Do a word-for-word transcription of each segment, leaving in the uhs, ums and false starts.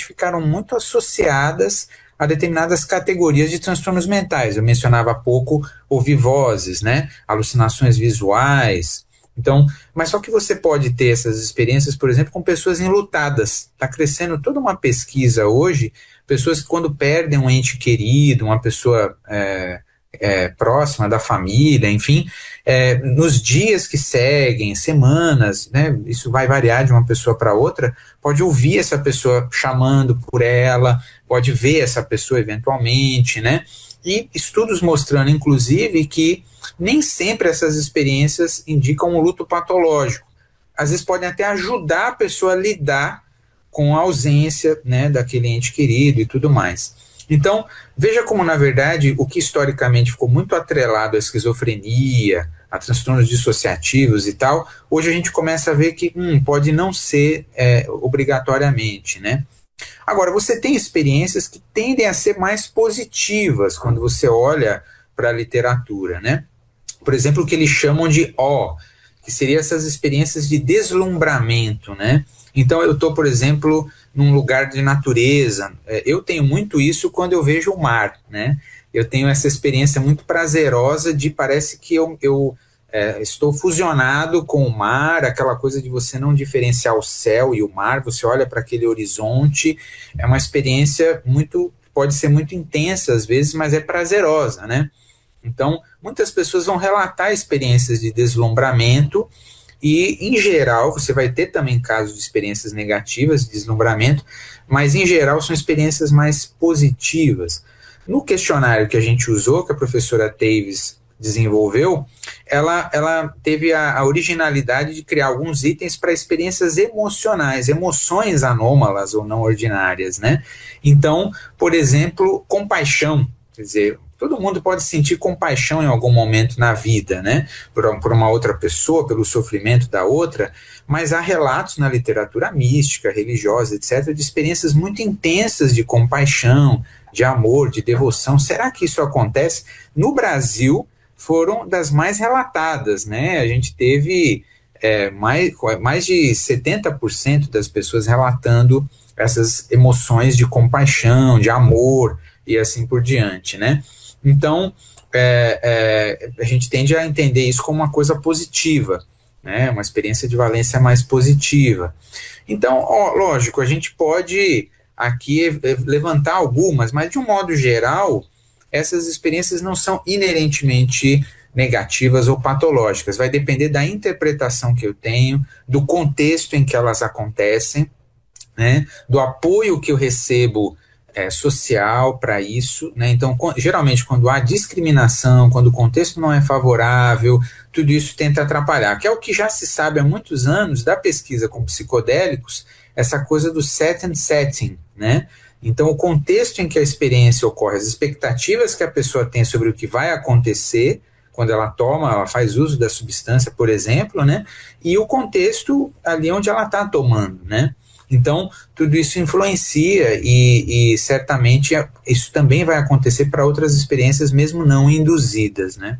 ficaram muito associadas a determinadas categorias de transtornos mentais. Eu mencionava há pouco ouvir vozes, né? Alucinações visuais. Então, mas só que você pode ter essas experiências, por exemplo, com pessoas enlutadas. Está crescendo toda uma pesquisa hoje, pessoas que quando perdem um ente querido, uma pessoa é, é, próxima da família, enfim, é, nos dias que seguem, semanas, né, isso vai variar de uma pessoa para outra, pode ouvir essa pessoa chamando por ela, pode ver essa pessoa eventualmente, né? E estudos mostrando, inclusive, que nem sempre essas experiências indicam um luto patológico. Às vezes podem até ajudar a pessoa a lidar com a ausência, né, daquele ente querido e tudo mais. Então, veja como, na verdade, o que historicamente ficou muito atrelado à esquizofrenia, a transtornos dissociativos e tal, hoje a gente começa a ver que hum, pode não ser é, obrigatoriamente, né? Agora, você tem experiências que tendem a ser mais positivas quando você olha para a literatura, né? Por exemplo, o que eles chamam de O, que seriam essas experiências de deslumbramento, né? Então, eu estou, por exemplo, num lugar de natureza. Eu tenho muito isso quando eu vejo o mar, né? Eu tenho essa experiência muito prazerosa de parece que eu, eu é, estou fusionado com o mar, aquela coisa de você não diferenciar o céu e o mar, você olha para aquele horizonte, é uma experiência muito, pode ser muito intensa às vezes, mas é prazerosa, né? Então, muitas pessoas vão relatar experiências de deslumbramento e, em geral, você vai ter também casos de experiências negativas de deslumbramento, mas, em geral, são experiências mais positivas. No questionário que a gente usou, que a professora Taves desenvolveu, ela, ela teve a, a originalidade de criar alguns itens para experiências emocionais, emoções anômalas ou não ordinárias, né? Então, por exemplo, compaixão, quer dizer, todo mundo pode sentir compaixão em algum momento na vida, né? Por, por uma outra pessoa, pelo sofrimento da outra, mas há relatos na literatura mística, religiosa, etcétera, de experiências muito intensas de compaixão, de amor, de devoção. Será que isso acontece? No Brasil, foram das mais relatadas, né? A gente teve é, mais, mais de setenta por cento das pessoas relatando essas emoções de compaixão, de amor e assim por diante, né? Então, é, é, a gente tende a entender isso como uma coisa positiva, né? Uma experiência de valência mais positiva. Então, ó, lógico, a gente pode aqui levantar algumas, mas de um modo geral, essas experiências não são inerentemente negativas ou patológicas. Vai depender da interpretação que eu tenho, do contexto em que elas acontecem, né? Do apoio que eu recebo É, social para isso, né? Então, geralmente, quando há discriminação, quando o contexto não é favorável, tudo isso tenta atrapalhar, que é o que já se sabe há muitos anos da pesquisa com psicodélicos, essa coisa do set and setting, né? Então, o contexto em que a experiência ocorre, as expectativas que a pessoa tem sobre o que vai acontecer quando ela toma, ela faz uso da substância, por exemplo, né? E o contexto ali onde ela está tomando, né? Então, tudo isso influencia e, e certamente isso também vai acontecer para outras experiências, mesmo não induzidas, né?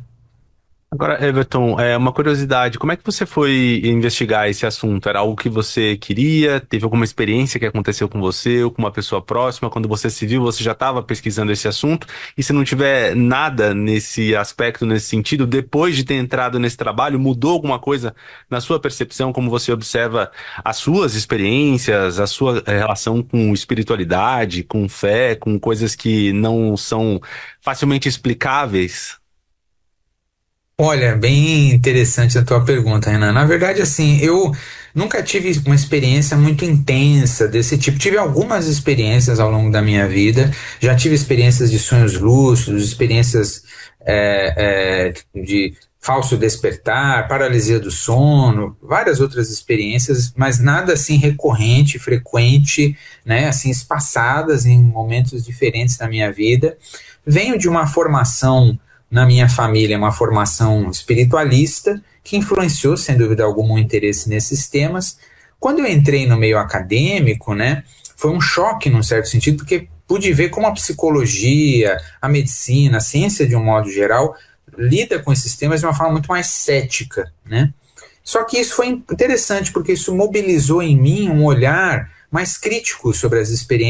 Agora, Everton, é uma curiosidade, como é que você foi investigar esse assunto? Era algo que você queria? Teve alguma experiência que aconteceu com você ou com uma pessoa próxima? Quando você se viu, você já estava pesquisando esse assunto? E se não tiver nada nesse aspecto, nesse sentido, depois de ter entrado nesse trabalho, mudou alguma coisa na sua percepção, como você observa as suas experiências, a sua eh, relação com espiritualidade, com fé, com coisas que não são facilmente explicáveis? Olha, bem interessante a tua pergunta, Renan. Na verdade, assim, eu nunca tive uma experiência muito intensa desse tipo. Tive algumas experiências ao longo da minha vida. Já tive experiências de sonhos lúcidos, experiências é, é, de falso despertar, paralisia do sono, várias outras experiências, mas nada assim recorrente, frequente, né? Assim, espaçadas em momentos diferentes da minha vida. Venho de uma formação na minha família, uma formação espiritualista, que influenciou, sem dúvida alguma, um interesse nesses temas. Quando eu entrei no meio acadêmico, né, foi um choque, num certo sentido, porque pude ver como a psicologia, a medicina, a ciência de um modo geral, lida com esses temas de uma forma muito mais cética, né? Só que isso foi interessante, porque isso mobilizou em mim um olhar mais crítico sobre as experiências